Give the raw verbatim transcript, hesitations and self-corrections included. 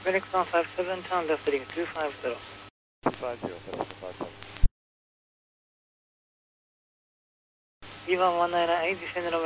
Phoenix one five seven, turn left heading two five zero. two five zero, Phoenix one five seven. E one one nine nine eight, descend